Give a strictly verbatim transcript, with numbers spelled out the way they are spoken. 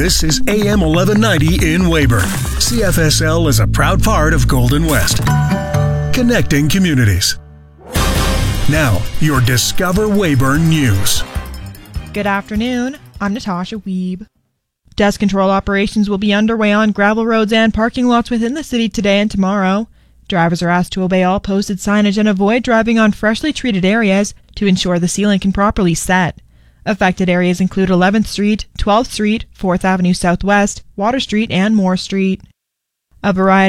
This is A M eleven ninety in Weyburn. C F S L is a proud part of Golden West. Connecting communities. Now, your Discover Weyburn News. Good afternoon. I'm Natasha Wiebe. Dust control operations will be underway on gravel roads and parking lots within the city today and tomorrow. Drivers are asked to obey all posted signage and avoid driving on freshly treated areas to ensure the sealing can properly set. Affected areas include eleventh Street, twelfth Street, fourth Avenue Southwest, Water Street, and Moore Street. A variety